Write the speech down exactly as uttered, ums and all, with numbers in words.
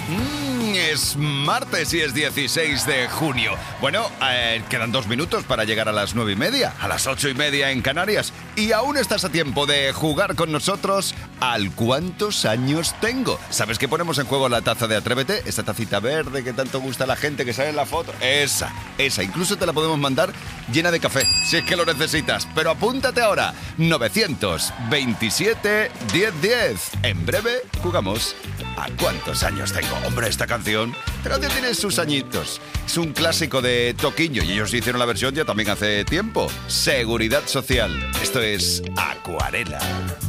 Mm, es martes y es dieciséis de junio. Bueno, eh, quedan dos minutos para llegar a las nueve y media, a las ocho y media en Canarias. Y aún estás a tiempo de jugar con nosotros al ¿cuántos años tengo? ¿Sabes que ponemos en juego la taza de Atrévete? Esa tacita verde que tanto gusta a la gente que sale en la foto. Esa, esa. Incluso te la podemos mandar llena de café, si es que lo necesitas. Pero apúntate ahora, novecientos veintisiete diez diez. En breve jugamos a ¿cuántos años tengo? Hombre, esta canción, esta canción tiene sus añitos. Es un clásico de Toquinho y ellos hicieron la versión ya también hace tiempo. Seguridad Social. Esto es Acuarela.